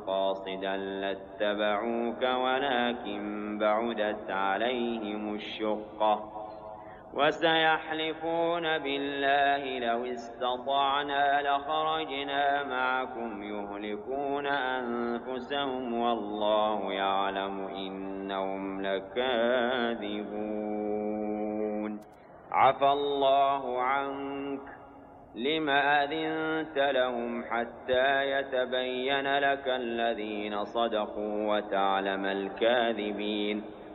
قاصدا لاتبعوك ولكن بعدت عليهم الشقة وسيحلفون بالله لو استطعنا لخرجنا معكم يهلكون أنفسهم والله يعلم إنهم لكاذبون عفى الله عنك لم أذنت لهم حتى يتبين لك الذين صدقوا وتعلم الكاذبين